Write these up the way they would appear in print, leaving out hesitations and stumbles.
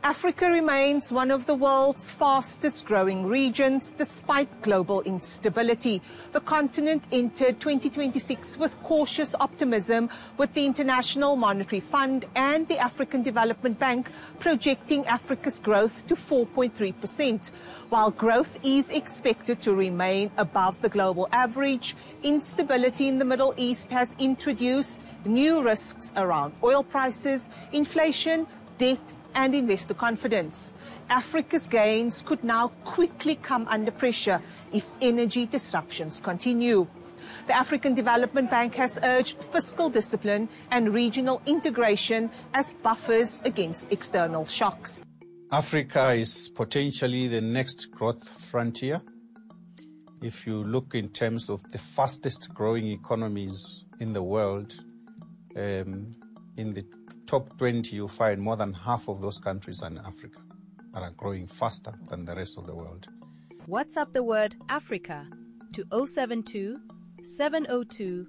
Africa remains one of the world's fastest growing regions despite global instability. The continent entered 2026 with cautious optimism, with the International Monetary Fund and the African Development Bank projecting Africa's growth to 4.3%. While growth is expected to remain above the global average, instability in the Middle East has introduced new risks around oil prices, inflation, debt and investor confidence. Africa's gains could now quickly come under pressure if energy disruptions continue. The African Development Bank has urged fiscal discipline and regional integration as buffers against external shocks. Africa is potentially the next growth frontier. If you look in terms of the fastest growing economies in the world, in the top 20, you find more than half of those countries are in Africa and are growing faster than the rest of the world. WhatsApp the word Africa to 072 702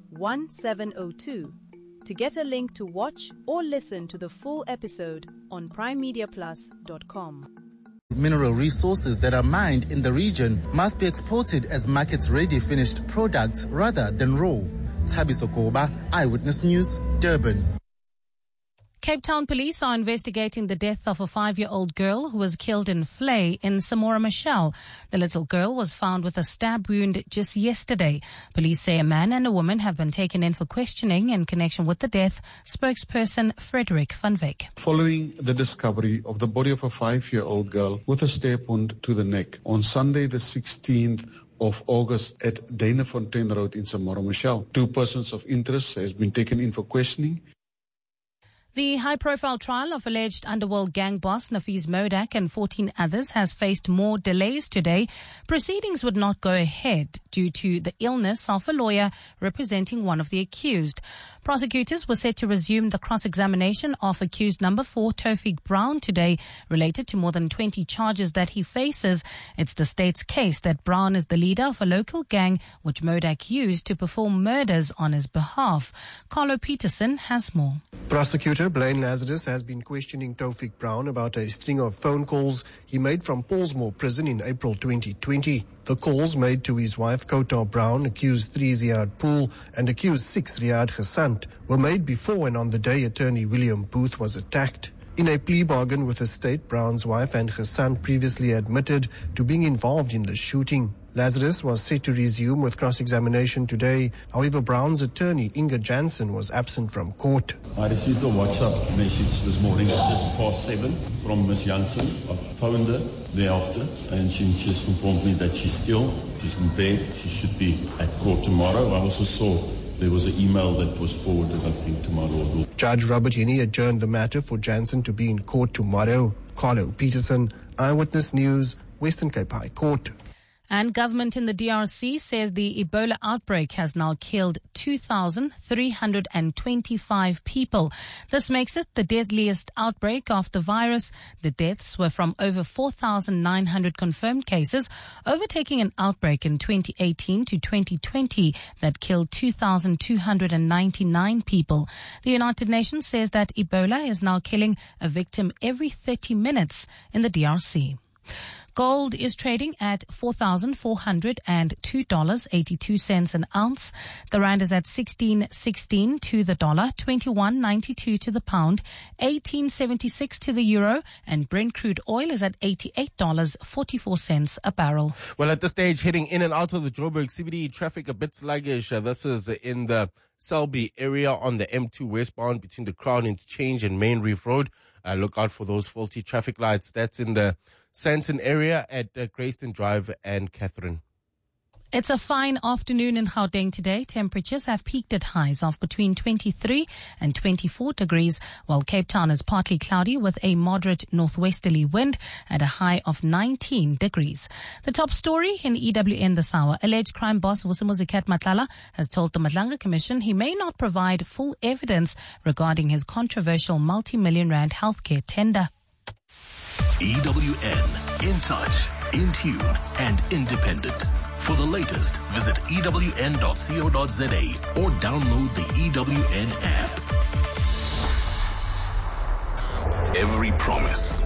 1702 to get a link to watch or listen to the full episode on primemediaplus.com. Mineral resources that are mined in the region must be exported as market-ready finished products rather than raw. Thabiso Koba, Eyewitness News, Durban. Cape Town police are investigating the death of a 5-year-old girl who was killed in Flay in Samora Machel. The little girl was found with a stab wound just yesterday. Police say a man and a woman have been taken in for questioning in connection with the death. Spokesperson Frederick van Wyk. Following the discovery of the body of a 5-year-old girl with a stab wound to the neck on Sunday the 16th of August at Danafontein Road in Samora Machel, 2 persons of interest has been taken in for questioning. The high-profile trial of alleged underworld gang boss Nafees Modak and 14 others has faced more delays today. Proceedings would not go ahead due to the illness of a lawyer representing one of the accused. Prosecutors were set to resume the cross-examination of accused number 4, Tawfiq Brown, today, related to more than 20 charges that he faces. It's the state's case that Brown is the leader of a local gang which Modak used to perform murders on his behalf. Carlo Peterson has more. Prosecutor Blaine Lazarus has been questioning Tawfiq Brown about a string of phone calls he made from Paulsmoor Prison in April 2020. The calls made to his wife Kota Brown, accused 3 Ziad Pool and accused 6 Riyad Ghasant, were made before and on the day attorney William Booth was attacked. In a plea bargain with the state, Brown's wife and Ghasant previously admitted to being involved in the shooting. Lazarus was set to resume with cross-examination today. However, Brown's attorney, Inga Jansen, was absent from court. I received a WhatsApp message this morning at just past 7 from Ms. Jansen. I phoned her thereafter and she just informed me that she's ill, she's in bed, she should be at court tomorrow. I also saw there was an email that was forwarded, I think, to my lord. Judge Robert Henney adjourned the matter for Jansen to be in court tomorrow. Carlo Peterson, Eyewitness News, Western Cape High Court. And government in the DRC says the Ebola outbreak has now killed 2,325 people. This makes it the deadliest outbreak of the virus. The deaths were from over 4,900 confirmed cases, overtaking an outbreak in 2018 to 2020 that killed 2,299 people. The United Nations says that Ebola is now killing a victim every 30 minutes in the DRC. Gold is trading at $4,402.82 an ounce. The rand is at 16.16 to the dollar, 21.92 to the pound, 18.76 to the euro, and Brent crude oil is at $88.44 a barrel. Well, at this stage, heading in and out of the Joburg CBD, traffic a bit sluggish. This is in the Selby area on the M2 westbound between the Crown Interchange and Main Reef Road. Look out for those faulty traffic lights. That's in the Santon area at Grayston Drive and Catherine. It's a fine afternoon in Gauteng today. Temperatures have peaked at highs of between 23 and 24 degrees, while Cape Town is partly cloudy with a moderate northwesterly wind at a high of 19 degrees. The top story in EWN this hour. Alleged crime boss Vusimuzi Matlala has told the Madlanga Commission he may not provide full evidence regarding his controversial multi-million rand healthcare tender. EWN, in touch, in tune, and independent. For the latest, visit ewn.co.za or download the EWN app. Every promise